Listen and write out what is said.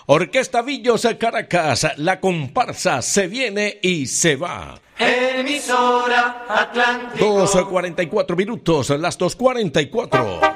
Orquesta Villos Caracas, la comparsa se viene y se va. Emisora Atlántico. 2:44 minutos, las 2:44.